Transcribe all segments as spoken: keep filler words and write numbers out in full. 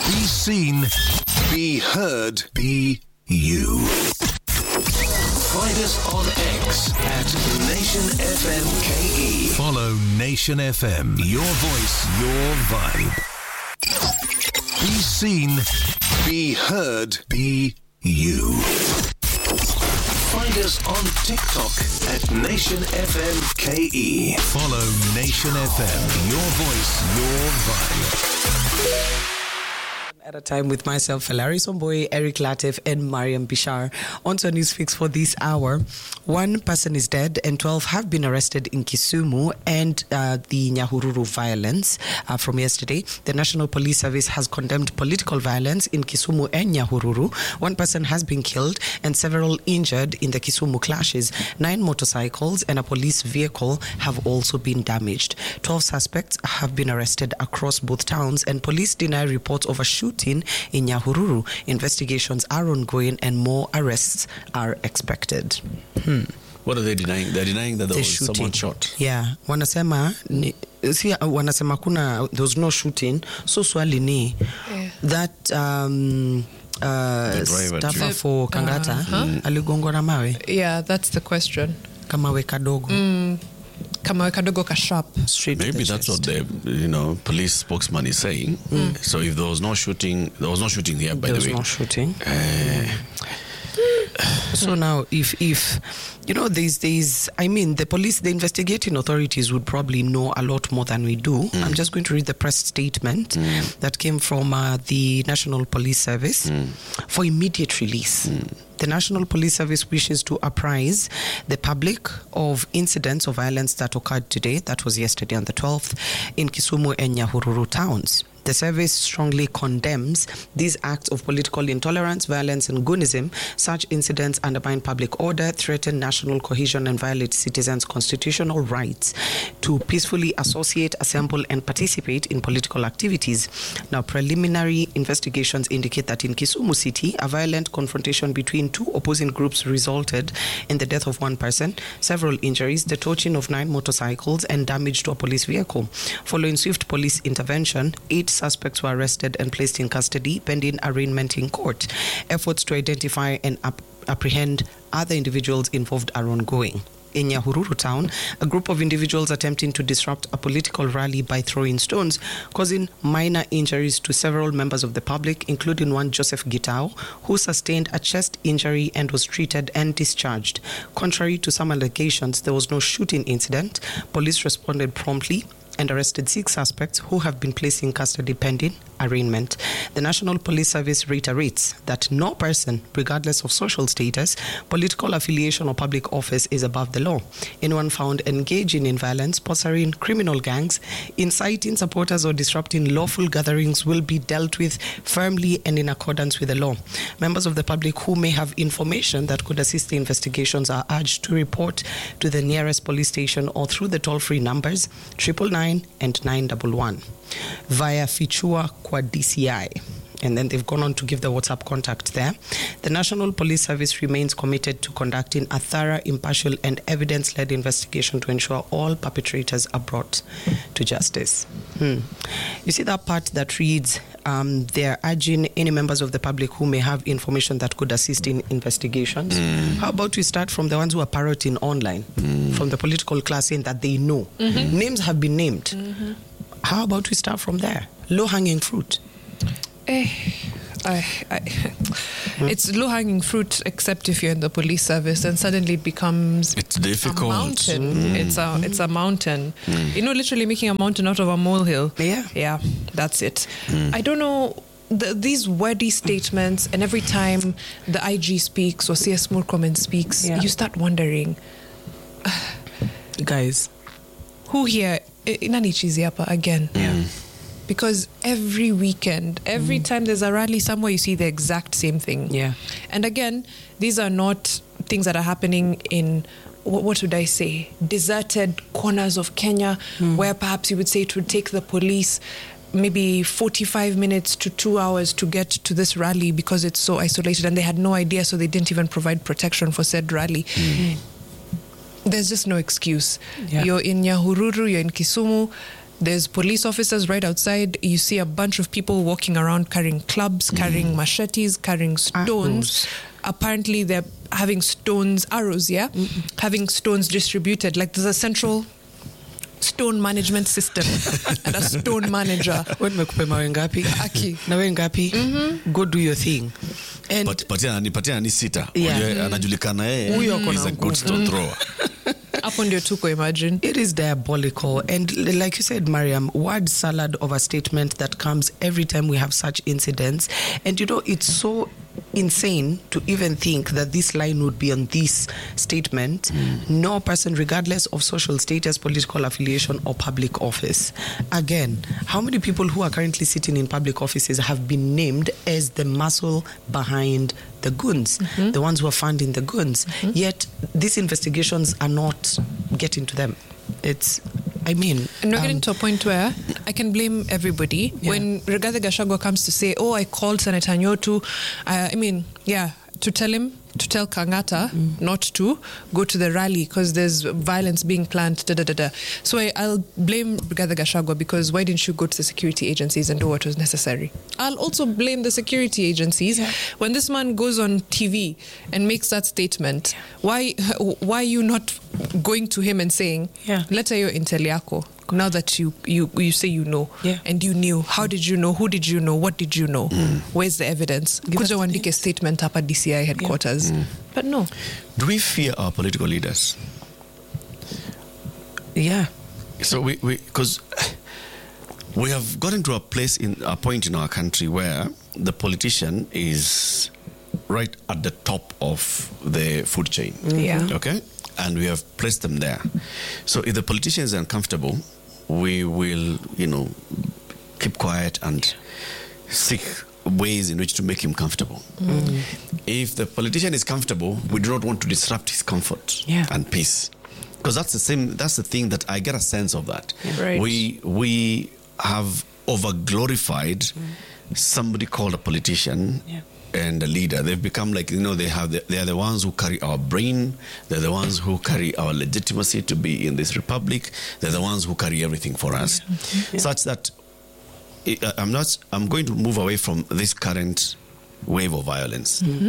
Be seen, be heard, be you. Find us on X at Nation F M K E. Follow Nation F M. Your voice, your vibe. Be seen, be heard, be you. Find us on TikTok at Nation F M K E. Follow Nation F M. Your voice, your vibe. At a time with myself, Falari Somboy, Eric Latif, and Mariam Bishar. On to news fix for this hour. One person is dead and twelve have been arrested in Kisumu and uh, the Nyahururu violence uh, from yesterday. The National Police Service has condemned political violence in Kisumu and Nyahururu. One person has been killed and several injured in the Kisumu clashes. Nine motorcycles and a police vehicle have also been damaged. twelve suspects have been arrested across both towns, and police deny reports of a shooting in Nyahururu. Investigations are ongoing and more arrests are expected. Hmm. What are they denying? They're denying that there The was shooting. someone shot. Yeah, wanasema ni, si, wanasema kuna there was no shooting. So swali ni yeah. that um uh staffer for Kangata uh-huh. aligongwa na mawe. Yeah, that's the question. Kama we kadogo. Mm. Kama we kadogo ka sharp. Straight Maybe that's chest. what the you know police spokesman is saying. Mm. So if there was no shooting, there was no shooting here. By there the way, was no shooting. Uh, So now, if if you know, these days, I mean, the police, the investigating authorities would probably know a lot more than we do. Mm. I'm just going to read the press statement mm. that came from uh, the National Police Service mm. for immediate release. Mm. The National Police Service wishes to apprise the public of incidents of violence that occurred today, that was yesterday on the twelfth, in Kisumu and Nyahururu towns. The service strongly condemns these acts of political intolerance, violence, and goonism. Such incidents undermine public order, threaten national cohesion, and violate citizens' constitutional rights to peacefully associate, assemble, and participate in political activities. Now, preliminary investigations indicate that in Kisumu City, a violent confrontation between two opposing groups resulted in the death of one person, several injuries, the torching of nine motorcycles, and damage to a police vehicle. Following swift police intervention, eight suspects were arrested and placed in custody pending arraignment in court. Efforts to identify and ap- apprehend other individuals involved are ongoing. In Nyahururu town, a group of individuals attempting to disrupt a political rally by throwing stones, causing minor injuries to several members of the public, including one Joseph Gitao, who sustained a chest injury and was treated and discharged. Contrary to some allegations, there was no shooting incident. Police responded promptly and arrested six suspects who have been placed in custody pending arraignment. The National Police Service reiterates that no person, regardless of social status, political affiliation, or public office, is above the law. Anyone found engaging in violence, sponsoring criminal gangs, inciting supporters, or disrupting lawful gatherings will be dealt with firmly and in accordance with the law. Members of the public who may have information that could assist the investigations are urged to report to the nearest police station or through the toll-free numbers triple nine and nine one one via Fichua kwa D C I. And then they've gone on to give the WhatsApp contact there. The National Police Service remains committed to conducting a thorough, impartial, and evidence-led investigation to ensure all perpetrators are brought to justice. Hmm. You see that part that reads, um, they're urging any members of the public who may have information that could assist in investigations. Mm. How about we start from the ones who are parroting online, mm. from the political class saying that they know. Mm-hmm. Names have been named. Mm-hmm. How about we start from there? Low-hanging fruit. Eh, I, I, it's low-hanging fruit, except if you're in the police service, and suddenly it becomes it's difficult. A mountain. Mm. It's a it's a mountain. Mm. You know, literally making a mountain out of a molehill. Yeah, yeah, that's it. Mm. I don't know. The, these wordy statements, and every time the I G speaks or C S Murkomen speaks, yeah. you start wondering, guys, who here? Nani chizi hapa again? Yeah. Because every weekend, every mm. time there's a rally somewhere, you see the exact same thing. Yeah. And again, these are not things that are happening in, what, what would I say, deserted corners of Kenya, mm. where perhaps you would say it would take the police maybe forty-five minutes to two hours to get to this rally because it's so isolated, and they had no idea, so they didn't even provide protection for said rally. Mm. There's just no excuse. Yeah. You're in Nyahururu, you're in Kisumu, There's police officers right outside. You see a bunch of people walking around carrying clubs, mm. carrying machetes, carrying stones. Arrows. Apparently, they're having stones, arrows, yeah? Mm-mm. Having stones distributed. Like there's a central stone management system and a stone manager. When mekupe mawe ngapi? Aki. Nawe ngapi? Go do your thing. And patia ni patia ni sita. Yeah. Anajulikana yeye. He's a good stone thrower. Hapo ndio tuko, imagine. It is diabolical. And like you said, Mariam, word salad of a statement that comes every time we have such incidents. And you know, it's so insane to even think that this line would be on this statement. Mm. No person, regardless of social status, political affiliation, or public office. Again, how many people who are currently sitting in public offices have been named as the muscle behind the goons, mm-hmm. the ones who are funding the goons? Mm-hmm. Yet these investigations are not getting to them. It's, I mean... And we're um, getting to a point where I can blame everybody. Yeah. When Rigathi Gachagua comes to say, oh, I called Senator Nyotu, uh, I mean, yeah, to tell him, to tell Kangata mm. not to go to the rally because there's violence being planned, da da da da. So I, I'll blame Rigathi Gachagua because why didn't you go to the security agencies and do what was necessary? I'll also blame the security agencies. Yeah. When this man goes on T V and makes that statement, why why are you not going to him and saying, yeah. leta yo intel yako, now that you, you, you say you know, yeah. and you knew, how did you know, who did you know, what did you know, mm. where's the evidence? Kuja uandike statement hapa D C I headquarters. Yeah. Mm. But no. Do we fear our political leaders? Yeah. So we, we, because we have gotten to a place, in a point in our country where the politician is right at the top of the food chain. Yeah. Okay? And we have placed them there. So if the politician is uncomfortable, we will, you know, keep quiet and seek ways in which to make him comfortable. Mm. If the politician is comfortable, we do not want to disrupt his comfort yeah. and peace. Because that's the same, that's the thing that I get a sense of that. Yeah. Right. We, we have over-glorified mm. somebody called a politician yeah. and a leader. They've become like, you know, they have the, they are the ones who carry our brain. They're the ones who carry our legitimacy to be in this republic. They're the ones who carry everything for us. Yeah. Such that I'm not, I'm going to move away from this current wave of violence. Mm-hmm.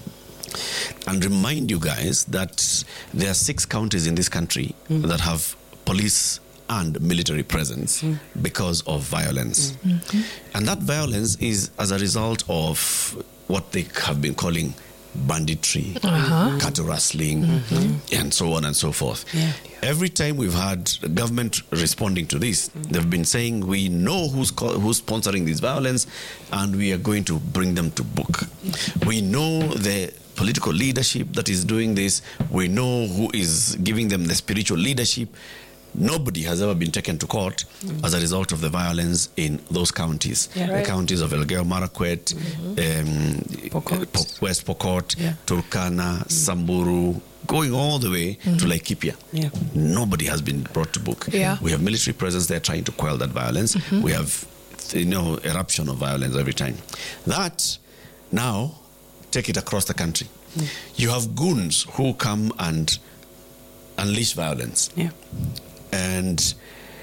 And remind you guys that there are six counties in this country mm-hmm. that have police and military presence mm. because of violence. Mm-hmm. And that violence is as a result of what they have been calling banditry, uh-huh. cattle rustling, mm-hmm. and so on and so forth. Yeah. Every time we've had the government responding to this, mm-hmm. they've been saying, we know who's co- who's sponsoring this violence, and we are going to bring them to book. Mm-hmm. We know the political leadership that is doing this. We know who is giving them the spiritual leadership. Nobody has ever been taken to court mm. as a result of the violence in those counties. Yeah. The Right. counties of Elgeyo Marakwet, mm-hmm. um, Pokot. Po- West Pokot, Yeah. Turkana, mm. Samburu, going all the way mm-hmm. to Laikipia. Yeah. Nobody has been brought to book. Yeah. We have military presence there trying to quell that violence. Mm-hmm. We have, you know, eruption of violence every time. That, now, take it across the country. Mm. You have goons who come and unleash violence. Yeah. And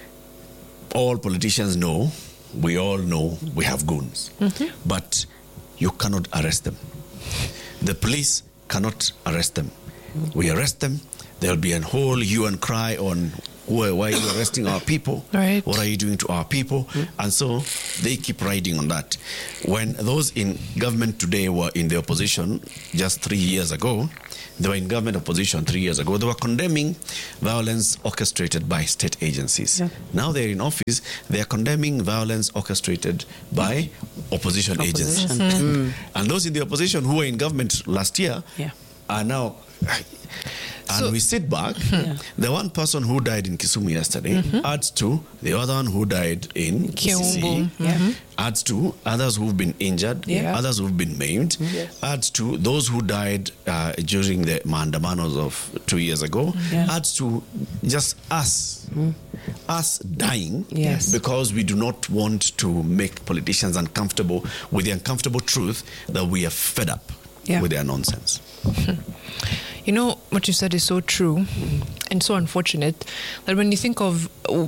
all politicians know, we all know, we have goons. Mm-hmm. But you cannot arrest them. The police cannot arrest them. Mm-hmm. We arrest them, there'll be a whole hue and cry on, why, why are you arresting our people? Right. What are you doing to our people? Mm-hmm. And so they keep riding on that. When those in government today were in the opposition just three years ago, they were in government opposition three years ago, they were condemning violence orchestrated by state agencies. Yeah. Now they're in office, they are condemning violence orchestrated by opposition, opposition. agencies. Mm-hmm. And those in the opposition who were in government last year yeah. are now... And So, we sit back, yeah. the one person who died in Kisumu yesterday mm-hmm. adds to the other one who died in Kisii, yeah. adds to others who've been injured, Yeah. others who've been maimed, Yes. adds to those who died uh, during the maandamanos of two years ago, Yeah. adds to just us, mm. us dying Yes. because we do not want to make politicians uncomfortable with the uncomfortable truth that we are fed up Yeah. with their nonsense. you know, what you said is so true and so unfortunate that when you think of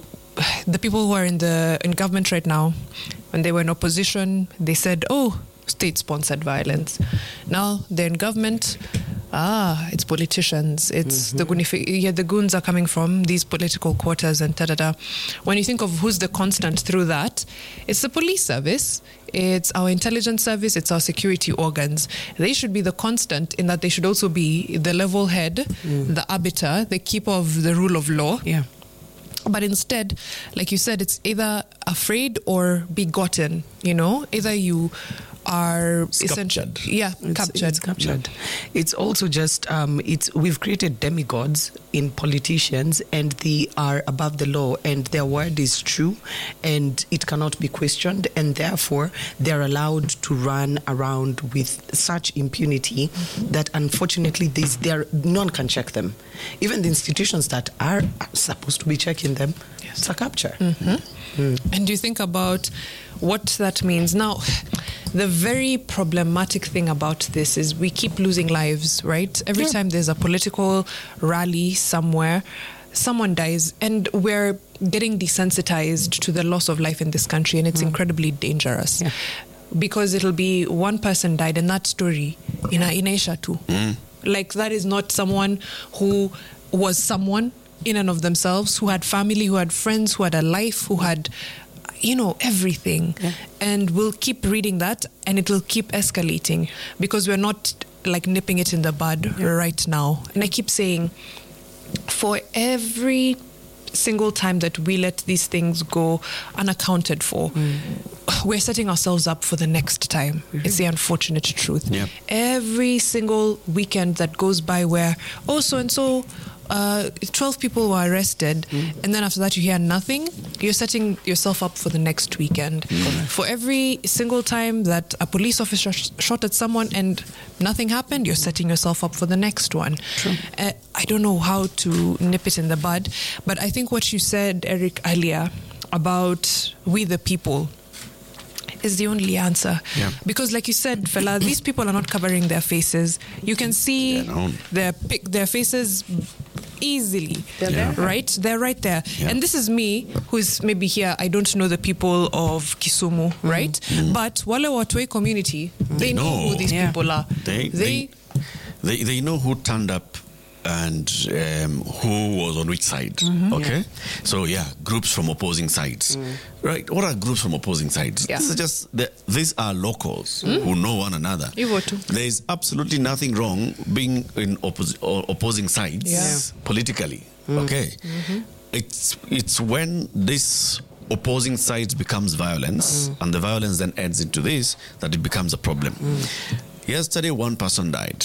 the people who are in the in government right now, when they were in opposition, they said, oh, state-sponsored violence. Now they're in government. Ah, it's politicians. It's mm-hmm. the goonifi- yeah, the goons are coming from these political quarters and da-da-da. When you think of who's the constant through that, it's the police service, it's our intelligence service, it's our security organs. They should be the constant in that they should also be the level head, mm. the arbiter, the keeper of the rule of law. Yeah. But instead, like you said, it's either afraid or begotten, you know? Either you are essentially yeah it's, captured it's captured yeah. It's also just um it's we've created demigods in politicians, and they are above the law, and their word is true, and it cannot be questioned, and therefore they're allowed to run around with such impunity mm-hmm. that unfortunately this there none can check them. Even the institutions that are supposed to be checking them, yes. it's a capture. Mm-hmm. mm. And do you think about what that means now? The very problematic thing about this is we keep losing lives, right? Every yeah. time there's a political rally somewhere, someone dies, and we're getting desensitized to the loss of life in this country, and it's mm. incredibly dangerous. Yeah. Because it'll be one person died, and that story in Aisha too. Mm. Like, that is not someone who was someone in and of themselves, who had family, who had friends, who had a life, who had, you know, everything. Yeah. And we'll keep reading that, and it will keep escalating because we're not like nipping it in the bud yeah. right now. And I keep saying, for every single time that we let these things go unaccounted for, mm. we're setting ourselves up for the next time. Mm-hmm. It's the unfortunate truth. Yep. Every single weekend that goes by where, oh, so-and-so, Uh, twelve people were arrested, mm. and then after that you hear nothing, you're setting yourself up for the next weekend. Mm. For every single time that a police officer sh- shot at someone and nothing happened, you're setting yourself up for the next one. Uh, I don't know how to nip it in the bud, but I think what you said, Eric, earlier about we the people is the only answer. Yeah. Because like you said, fella, these people are not covering their faces. You can see yeah, no. their pic- their faces easily. They're yeah. there. Right? They're right there. Yeah. And this is me, who's maybe here, I don't know the people of Kisumu, mm. right? Mm. But Wale Watwe community, mm. they know. know who these yeah. people are. They, they, they, they know who turned up and um, who was on which side. Mm-hmm. Okay? Yeah. So, yeah, groups from opposing sides. Mm. Right? What are groups from opposing sides? Yeah. This is just, the, these are locals mm. who know one another. There is absolutely nothing wrong being in oppos- or opposing sides yeah. politically. Mm. Okay? Mm-hmm. It's, it's when this opposing sides becomes violence, mm. and the violence then adds into this, that it becomes a problem. Mm. Yesterday, one person died.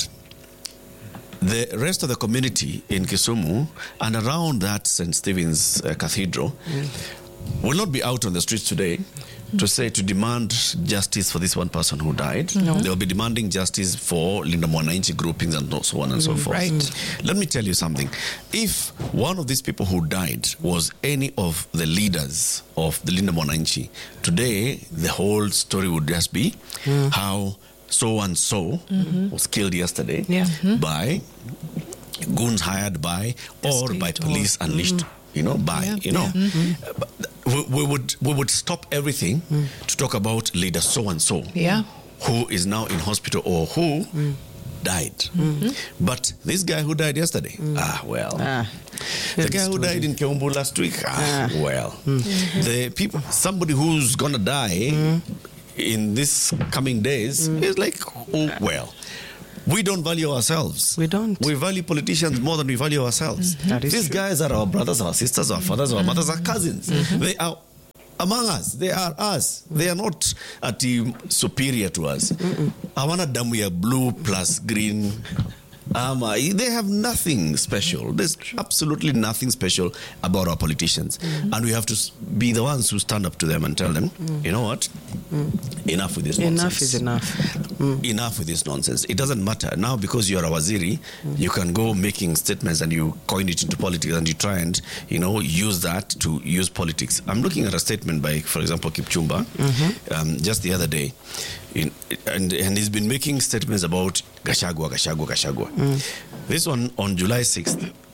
The rest of the community in Kisumu and around that Saint Stephen's uh, Cathedral mm. will not be out on the streets today mm. to say, to demand justice for this one person who died. No. They'll be demanding justice for Linda Mwananchi groupings and so on and mm. so forth. Right. Mm. Let me tell you something. If one of these people who died was any of the leaders of the Linda Mwananchi, today the whole story would just be mm. how so and so mm-hmm. was killed yesterday yeah. mm-hmm. by goons hired by or by police or, unleashed, mm. you know, by, yeah. you know. Yeah. Mm-hmm. We, we would we would stop everything mm. to talk about leader so and so, yeah, who is now in hospital or who mm. died. Mm-hmm. But this guy who died yesterday, mm. ah well. Ah, the guy who died in Keumbu last week, ah, ah. well. Mm-hmm. The people, somebody who's gonna die. Mm. in these coming days mm. is like, oh, well, we don't value ourselves. We don't. We value politicians more than we value ourselves. Mm-hmm. These true. guys are our brothers, our sisters, our fathers, our mm-hmm. mothers, our cousins. Mm-hmm. They are among us. They are us. Mm-hmm. They are not a team superior to us. Awana damu ya blue plus green. Um, uh, they have nothing special. There's absolutely nothing special about our politicians. Mm-hmm. And we have to be the ones who stand up to them and tell them, mm. you know what? Mm. Enough with this nonsense. Enough is enough. Mm. Enough with this nonsense. It doesn't matter. Now, because you're a waziri, mm. you can go making statements and you coin it into politics and you try and, you know, use that to use politics. I'm looking at a statement by, for example, Kipchumba, mm-hmm. um, just the other day. In, and, and he's been making statements about Gachagua, Gachagua, Gachagua. Mm. This one on July sixth,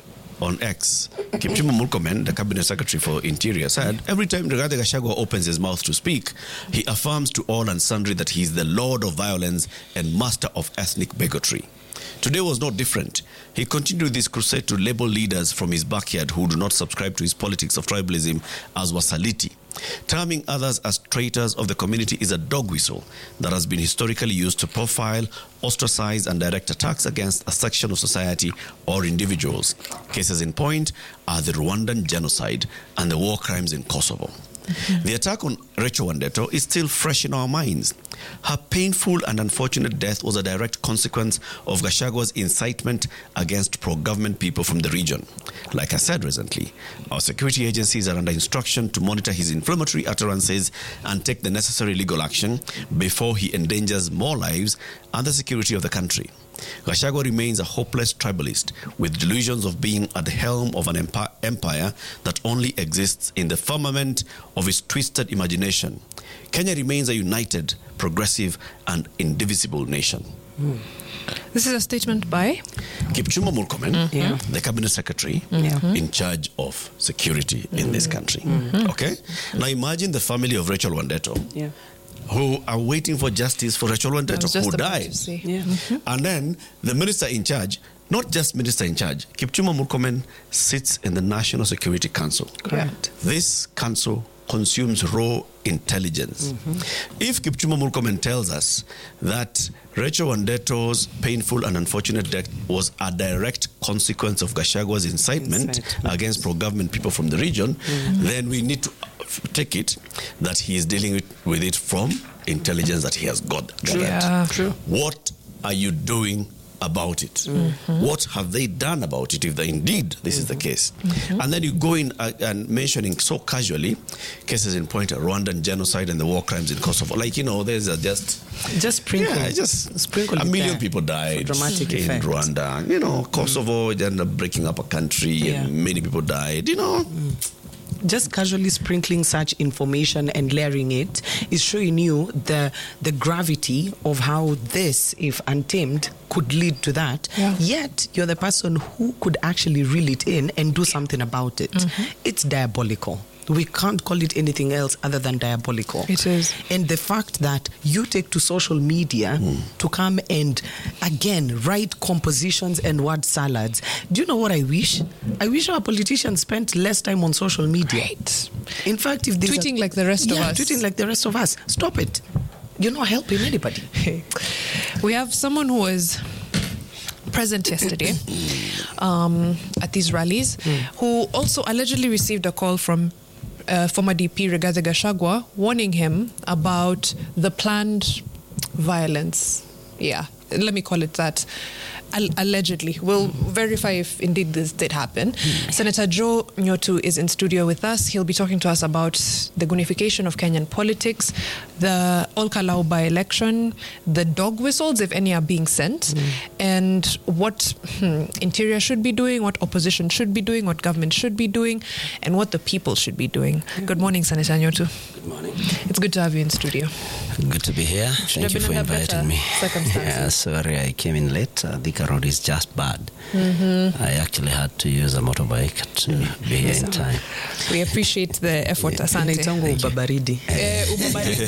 on X, Kipchumba Murkomen, the Cabinet Secretary for Interior, said, every time Rigathi Gachagua opens his mouth to speak, he affirms to all and sundry that he is the lord of violence and master of ethnic bigotry. Today was no different. He continued this crusade to label leaders from his backyard who do not subscribe to his politics of tribalism as wasaliti. Terming others as traitors of the community is a dog whistle that has been historically used to profile, ostracize, and direct attacks against a section of society or individuals. Cases in point are the Rwandan genocide and the war crimes in Kosovo. Mm-hmm. The attack on Rachel Wandeto is still fresh in our minds. Her painful and unfortunate death was a direct consequence of Gachagua's incitement against pro-government people from the region. Like I said recently, our security agencies are under instruction to monitor his inflammatory utterances and take the necessary legal action before he endangers more lives and the security of the country. Gachagua remains a hopeless tribalist with delusions of being at the helm of an empi- empire that only exists in the firmament of his twisted imagination. Kenya remains a united, progressive, and indivisible nation. Mm. This is a statement by Kipchumba Murkomen, mm-hmm. yeah. the Cabinet Secretary mm-hmm. in charge of security mm-hmm. in this country. Mm-hmm. Okay? Now imagine the family of Rachel Wandeto. Yeah. Who are waiting for justice for Rachel Wandeto, who died. Yeah. Mm-hmm. And then the minister in charge, not just minister in charge, Kipchumba Murkomen sits in the National Security Council. Correct. This council consumes raw intelligence. Mm-hmm. If Kipchumba Murkomen tells us that Rachel Wandeto's painful and unfortunate death was a direct consequence of Gachagua's incitement, incitement. against pro-government people from the region, mm-hmm. then we need to take it that he is dealing with, with it from intelligence that he has got. True. Yeah. True. What are you doing about it? Mm-hmm. What have they done about it if they indeed this mm-hmm. is the case? Mm-hmm. And then you go in uh, and mentioning so casually cases in point, Rwandan genocide and the war crimes in Kosovo. Like, you know, there's a just... Just sprinkle. Yeah, just sprinkle a million people died dramatic in effect. Rwanda. You know, Kosovo mm. ended up breaking up a country yeah. and many people died, you know. Mm. Just casually sprinkling such information and layering it is showing you the the gravity of how this, if untamed, could lead to that. Yeah. Yet, you're the person who could actually reel it in and do something about it. Mm-hmm. It's diabolical. We can't call it anything else other than diabolical. It is. And the fact that you take to social media mm. to come and, again, write compositions and word salads. Do you know what I wish? I wish our politicians spent less time on social media. Right. In fact, if tweeting a, like the rest yeah, of us. tweeting like the rest of us. Stop it. You're not helping anybody. We have someone who was present yesterday um, at these rallies mm. who also allegedly received a call from Uh, former D P Rigathi Gachagua warning him about the planned violence. Yeah, let me call it that. Al- allegedly. We'll mm. verify if indeed this did happen. Mm. Senator Joe Nyotu is in studio with us. He'll be talking to us about the gunification of Kenyan politics, the Ol-Kalou by-election, the dog whistles, if any are being sent, mm. and what hmm, Interior should be doing, what opposition should be doing, what government should be doing, and what the people should be doing. Mm. Good morning, Senator Nyotu. Good morning. It's good to have you in studio. Good to be here. Should Thank you for inviting me. Yeah, sorry, I came in late. Uh, the road is just bad. Mm-hmm. I actually had to use a motorbike to mm. be here in time. We appreciate the effort. Yeah. Asante. Ubabaridi. Eh, ubabaridi.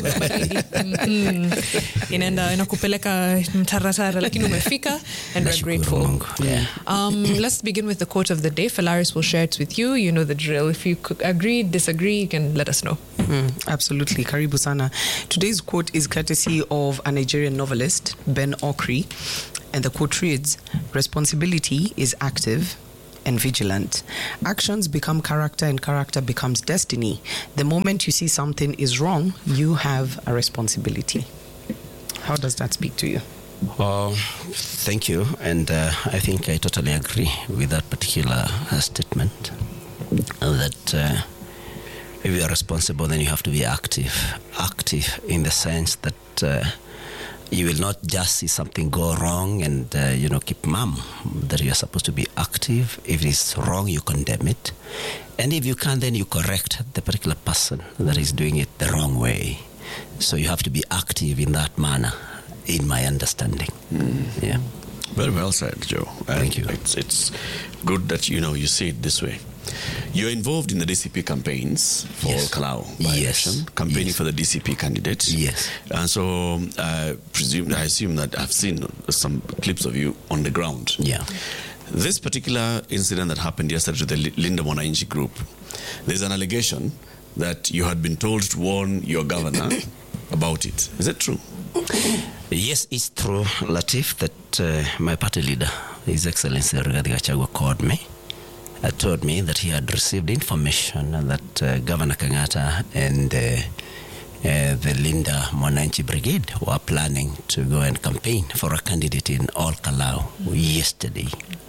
Mm-hmm. Inaenda inakupeleka mtaratara lakini umefika and we're grateful. Yeah. Um, let's begin with the quote of the day. Phalaris will share it with you. You know the drill. If you agree, disagree, you can let us know. Mm, absolutely. Karibu sana. Today's quote is courtesy of a Nigerian novelist, Ben Okri. And the quote reads, "Responsibility is active and vigilant. Actions become character and character becomes destiny. The moment you see something is wrong, you have a responsibility." How does that speak to you? Well, thank you. And uh, I think I totally agree with that particular uh, statement. Uh, that uh, if you are responsible, then you have to be active. Active in the sense that uh, you will not just see something go wrong and, uh, you know, keep mum. That you are supposed to be active. If it is wrong, you condemn it. And if you can, then you correct the particular person that is doing it the wrong way. So you have to be active in that manner, in my understanding. Mm. Yeah. Very well said, Joe. Thank you. It's, it's good that you know you see it this way. You're involved in the D C P campaigns for Yes. Kalau Yes. by-election, campaigning Yes. for the D C P candidates. Yes. And so I presume, I assume that I've seen some clips of you on the ground. Yeah. This particular incident that happened yesterday to the Li- Linda Mwananchi group, there's an allegation that you had been told to warn your governor about it. Is that true? Yes, it's true, Latif, that uh, my party leader, His Excellency Rigathi Gachagua, called me. Uh, told me that he had received information that uh, Governor Kangata and uh, uh, the Linda Mwananchi Brigade were planning to go and campaign for a candidate in All Kalau yesterday.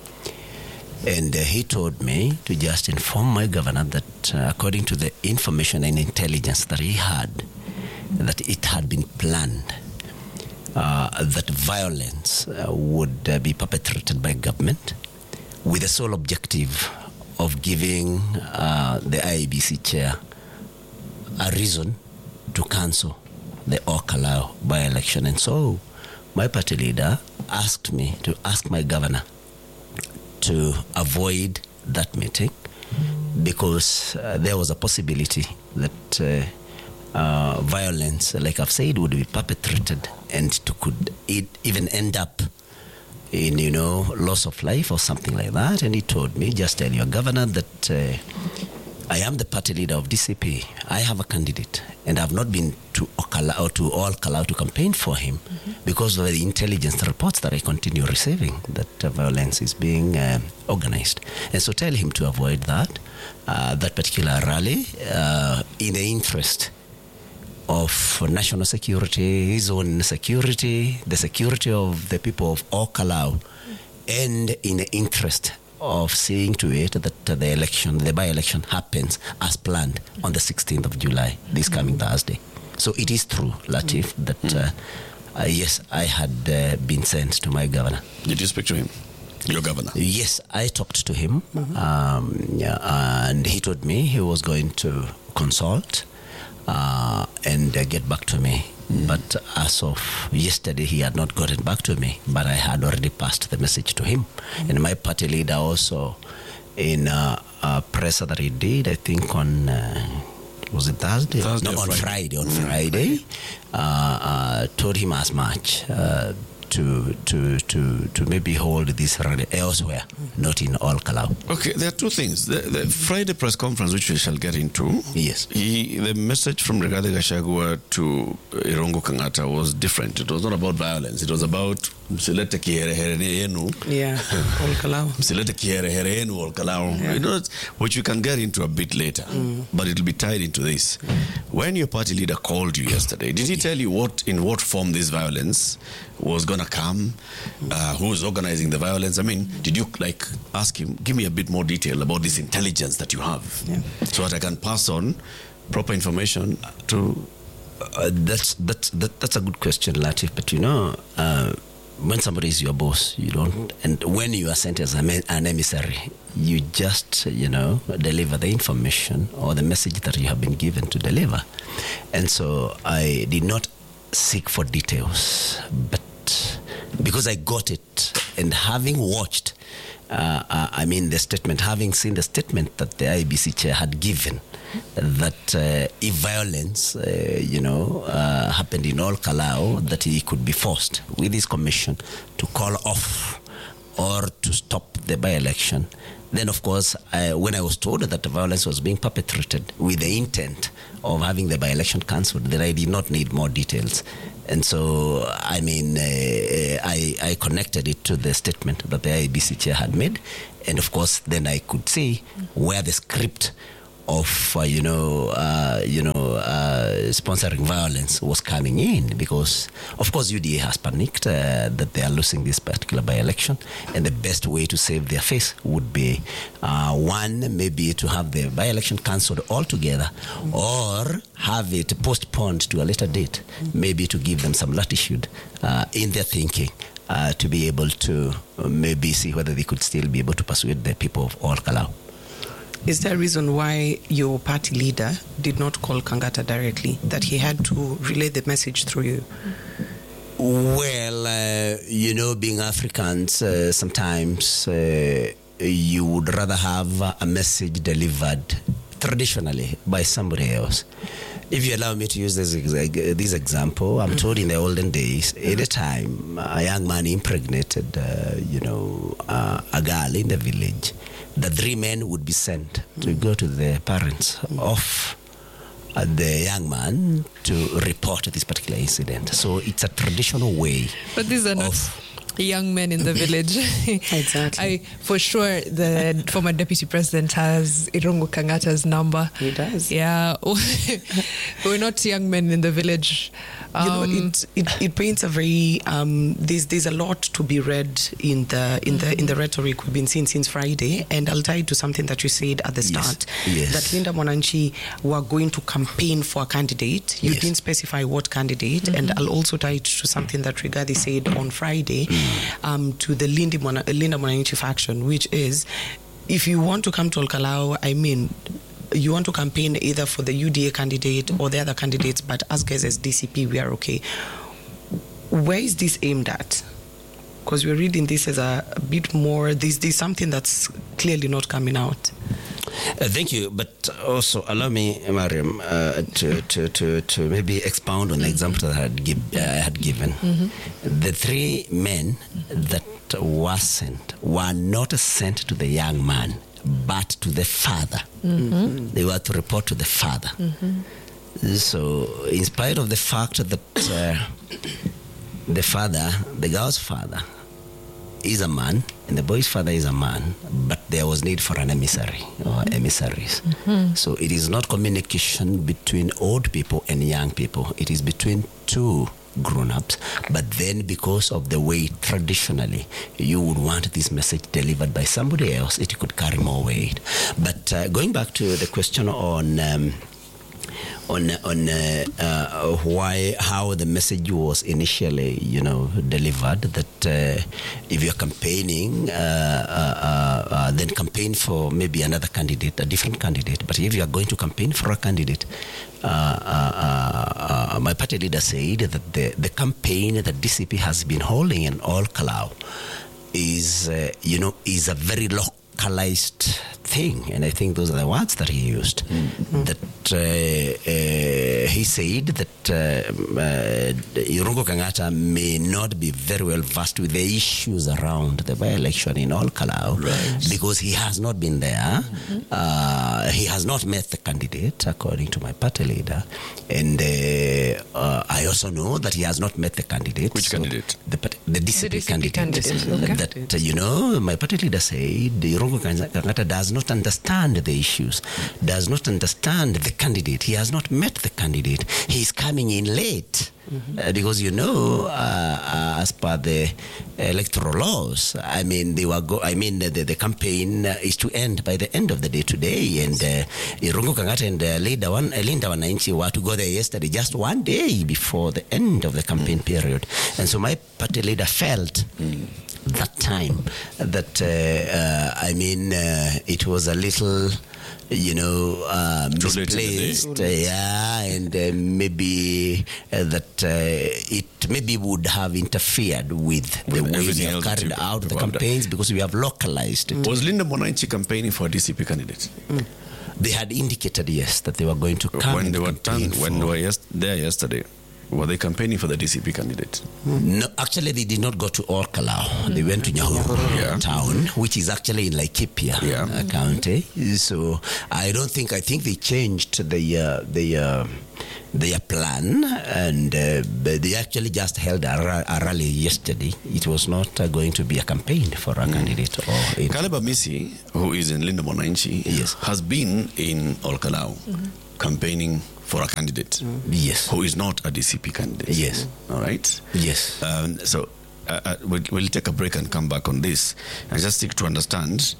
And uh, he told me to just inform my governor that uh, according to the information and intelligence that he had, that it had been planned uh, that violence uh, would uh, be perpetrated by government with the sole objective of giving uh, the I E B C chair a reason to cancel the All Kalau by-election. And so my party leader asked me to ask my governor to avoid that meeting because uh, there was a possibility that uh, uh, violence, like I've said, would be perpetrated and to could it even end up in, you know, loss of life or something like that. And he told me, just tell your governor that uh, I am the party leader of D C P. I have a candidate and I've not been to Okala or to All Kalau to campaign for him mm-hmm. because of the intelligence reports that I continue receiving that uh, violence is being uh, organized. And so tell him to avoid that, uh, that particular rally uh, in the interest of national security, his own security, the security of the people of All Kalau, and in the interest of seeing to it that the election, the by-election happens as planned on the sixteenth of July, this coming Thursday. So it is true, Latif, that uh, uh, yes, I had uh, been sent to my governor. Did you speak to him? Your governor? Yes, I talked to him, mm-hmm. um, yeah, and he told me he was going to consult uh, and uh, get back to me. Mm. But as of yesterday, he had not gotten back to me, but I had already passed the message to him. Mm. And my party leader also, in uh, a presser that he did, I think on, uh, was it Thursday? Thursday no, on Friday. Friday. On mm. Friday, uh, uh, told him as much. Uh, to to to to maybe hold this rally elsewhere, not in All Kalau. Okay, there are two things. The, the Friday press conference, which we shall get into, yes, he, the message from Rigathi Gachagua to Irungu Kangata was different. It was not about violence. It was about msilete kiherehere yenu. Yeah, All Kalau. Msilete kiherehere yenu All Kalau. You know, which we can get into a bit later, mm. but it'll be tied into this. Mm. When your party leader called you yesterday, did he tell you what in what form this violence was going to come, uh, who was organizing the violence? I mean, did you like ask him, give me a bit more detail about this intelligence that you have, yeah, so that I can pass on proper information to... Uh, that's, that's, that, that's a good question, Latif, but you know, uh, when somebody is your boss, you don't, and when you are sent as an emissary, you just, you know, deliver the information or the message that you have been given to deliver. And so I did not seek for details, but because I got it, and having watched, uh, uh, I mean the statement, having seen the statement that the I E B C chair had given, that uh, if violence, uh, you know, uh, happened in All Kalau, that he could be forced with his commission to call off or to stop the by-election. Then, of course, I, when I was told that the violence was being perpetrated with the intent of having the by-election cancelled, then I did not need more details. And so, I mean, uh, I, I connected it to the statement that the I E B C chair had made. And, of course, then I could see where the script of, uh, you know, uh, you know, uh, sponsoring violence was coming in, because, of course, U D A has panicked uh, that they are losing this particular by-election, and the best way to save their face would be, uh, one, maybe to have the by-election cancelled altogether, mm-hmm. or have it postponed to a later date, mm-hmm. maybe to give them some latitude uh, in their thinking. Uh, to be able to uh, maybe see whether they could still be able to persuade the people of All Kalau. Is there a reason why your party leader did not call Kangata directly, that he had to relay the message through you? Well, uh, you know, being Africans, uh, sometimes uh, you would rather have a message delivered traditionally by somebody else. If you allow me to use this, this example, I'm told in the olden days, any time a young man impregnated, uh, you know, uh, a girl in the village, the three men would be sent to go to the parents of uh, the young man to report this particular incident. So it's a traditional way. But these are not young men in the village. Exactly. I, for sure, the former deputy president has Irungu Kangata's number. He does. Yeah. We're not young men in the village. Um, you know, it, it it paints a very um. There's there's a lot to be read in the in the in the rhetoric we've been seeing since Friday, and I'll tie it to something that you said at the start. Yes. Yes. That Linda Mwananchi were going to campaign for a candidate. You Yes. didn't specify what candidate, mm-hmm. and I'll also tie it to something that Rigathi said on Friday, mm. um, to the Linda Mwana, Linda Mwananchi faction, which is, if you want to come to Olkalau, I mean, you want to campaign either for the U D A candidate or the other candidates, but as guys as D C P, we are okay. Where is this aimed at? Because we're reading this as a, a bit more, there's, there's something that's clearly not coming out. Uh, thank you, but also allow me, Mariam, uh, to, to, to, to maybe expound on the example that I had, give, uh, I had given. Mm-hmm. The three men that were sent were not sent to the young man, but to the father. Mm-hmm. They were to report to the father. Mm-hmm. So, in spite of the fact that uh, the father, the girl's father, is a man, and the boy's father is a man, but there was need for an emissary or emissaries. Mm-hmm. So it is not communication between old people and young people. It is between two grown-ups, but then because of the way traditionally you would want this message delivered by somebody else, it could carry more weight. But uh, going back to the question on um, on on uh, uh, why how the message was initially, you know, delivered, that uh, if you're campaigning, uh, uh, uh, then campaign for maybe another candidate, a different candidate. But if you are going to campaign for a candidate, uh, uh, uh, my party leader said that the, the campaign that D C P has been holding in Olkalau is, uh, you know, is a very localized thing, and I think those are the words that he used. Mm-hmm. That uh, uh, he said that Irungu uh, uh, Kangata may not be very well versed with the issues around the by-election in Olkalau, right, because he has not been there. Mm-hmm. Uh, he has not met the candidate, according to my party leader, and uh, uh, I also know that he has not met the candidate. Which so candidate? The, the D C P, the D C P candidate. candidate. Okay. That uh, you know, my party leader said Irungu Kangata does not understand the issues, does not understand the candidate. He has not met the candidate. He's coming in late. Mm-hmm. Uh, because, you know, uh, uh, as per the electoral laws, I mean, they were go- I mean, the, the campaign uh, is to end by the end of the day today. And uh, Irungu Kangata and uh, Linda, one, uh, Linda Wananchi were to go there yesterday, just one day before the end of the campaign mm. period. And so my party leader felt mm. that time that, uh, uh, I mean, uh, it was a little, you know, uh, misplaced, uh, yeah, and uh, maybe uh, that uh, it maybe would have interfered with, with the way we have carried out the campaigns, because we have localized it. Was Linda Mwananchi campaigning for a D C P candidate? Mm. They had indicated, yes, that they were going to come. When they were done, for... when they were yes, there yesterday, were they campaigning for the D C P candidate? No, actually, they did not go to Olkalau. Mm. They went to Nyahururu yeah. town, which is actually in Laikipia yeah. uh, County. So I don't think, I think they changed the uh, the uh, their plan, and uh, they actually just held a, ra- a rally yesterday. It was not uh, going to be a campaign for a mm. candidate. Or Caleb Amisi, who is in Linda Mwananchi, yes. has been in Olkalau mm-hmm. campaigning for a candidate mm. yes. who is not a D C P candidate. Yes. All right? Yes. Um, so uh, uh, we'll, we'll take a break and come back on this. And just seek to understand,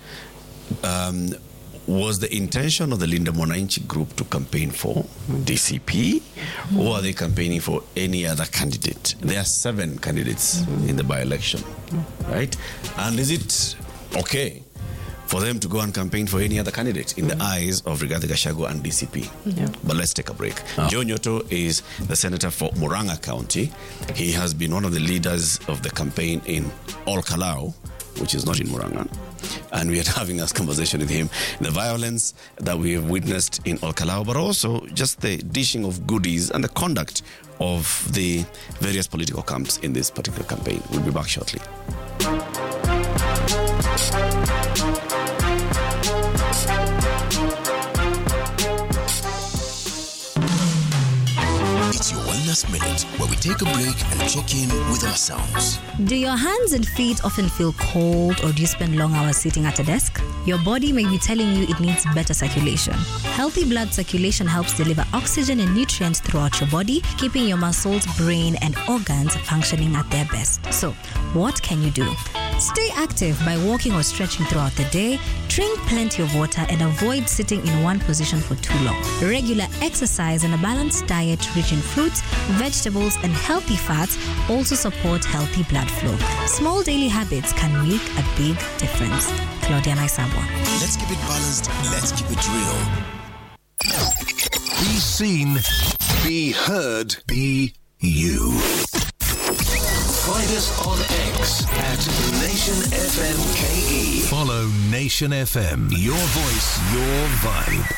um, was the intention of the Linda Mwananchi group to campaign for D C P, mm. or are they campaigning for any other candidate? There are seven candidates mm. in the by-election, mm. right? And is it okay for them to go and campaign for any other candidate in mm-hmm. the eyes of Rigathi Gachagua and D C P. Yeah. But let's take a break. Oh. Joe Nyoto is the senator for Murang'a County. He has been one of the leaders of the campaign in Olkalau, which is not in Murang'a. And we are having this conversation with him. The violence that we have witnessed in Olkalau, but also just the dishing of goodies and the conduct of the various political camps in this particular campaign. We'll be back shortly. It's your Wellness Minute, where we take a break and check in with ourselves. Do your hands and feet often feel cold, or do you spend long hours sitting at a desk? Your body may be telling you it needs better circulation. Healthy blood circulation helps deliver oxygen and nutrients throughout your body, keeping your muscles, brain, and organs functioning at their best. So, what can you do? Stay active by walking or stretching throughout the day, drink plenty of water, and avoid sitting in one position for too long. Regular exercise and a balanced diet rich in fruits, vegetables, and healthy fats also support healthy blood flow. Small daily habits can make a big difference. Claudia Naisabwa. Let's keep it balanced. Let's keep it real. Be seen. Be heard. Be you. Find us on X at Nation F M K E. Follow Nation F M. Your voice, your vibe.